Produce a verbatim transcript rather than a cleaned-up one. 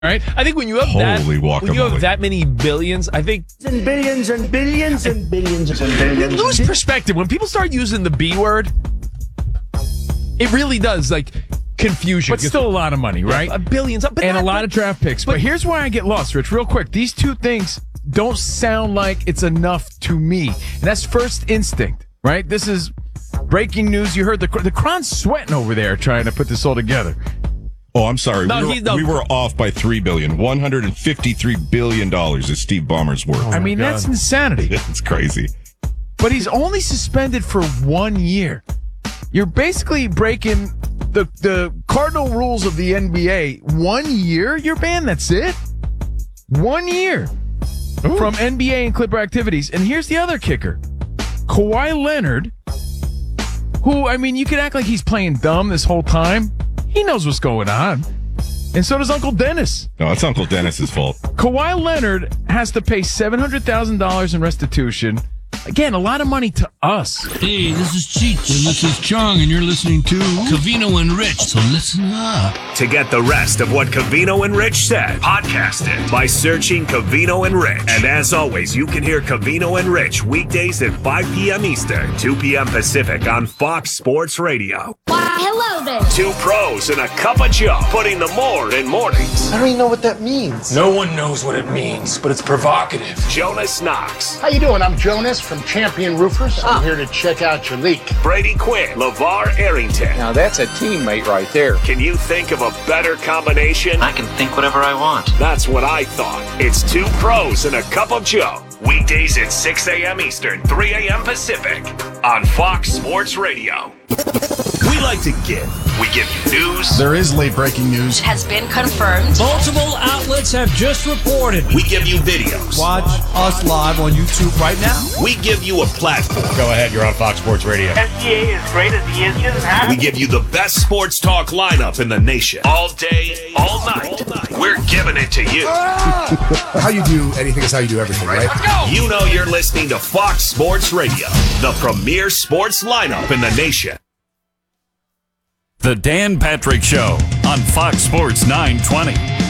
right? I think when you have Holy that, guacamole. when you have that many billions, I think and billions and billions and billions and billions. You lose perspective when people start using the B word. It really does, like, confusion. But still a lot of money, right? Uh, billions. But and that, a lot of draft picks. But, but here's why I get lost, Rich, real quick. These two things don't sound like it's enough to me. And that's first instinct, right? This is breaking news. You heard the the Cron's sweating over there trying to put this all together. Oh, I'm sorry. No, we, were, he, no. we were off by three billion dollars. one hundred fifty-three billion dollars is Steve Ballmer's worth. Oh I mean, God. That's insanity. It's crazy. But he's only suspended for one year. You're basically breaking the the cardinal rules of the N B A. One year you're banned. That's it. One year Ooh. From N B A and Clipper activities. And here's the other kicker. Kawhi Leonard, who, I mean, you could act like he's playing dumb this whole time. He knows what's going on. And so does Uncle Dennis. No, it's Uncle Dennis's fault. Kawhi Leonard has to pay seven hundred thousand dollars in restitution. Again, a lot of money to us. Hey, this is Cheech. And this is Chong, and you're listening to Covino and Rich. So listen up. To get the rest of what Covino and Rich said, podcast it by searching Covino and Rich. And as always, you can hear Covino and Rich weekdays at five p.m. Eastern, two p.m. Pacific on Fox Sports Radio. Why, hello there. Two pros and a cup of Joe, putting the more in mornings. I don't even know what that means. No one knows what it means, but it's provocative. Jonas Knox. How you doing? I'm Jonas from Champion Roofers. I'm oh. here to check out your leak. Brady Quinn, LeVar Arrington. Now that's a teammate right there. Can you think of a better combination? I can think whatever I want. That's what I thought. It's two pros and a cup of Joe. Weekdays at six a.m. Eastern, three a.m. Pacific on Fox Sports Radio. We like to give. We give you news. There is late breaking news. Has been confirmed. Multiple outlets have just reported. We give you videos. Watch us live on YouTube right now. We give you a platform. Go ahead, you're on Fox Sports Radio. S G A as great as he is, just have. We give you the best sports talk lineup in the nation. All day, all night. All night. We're giving it to you. How you do anything is how you do everything, right? Let's go. You know you're listening to Fox Sports Radio, the premier sports lineup in the nation. The Dan Patrick Show on Fox Sports nine twenty.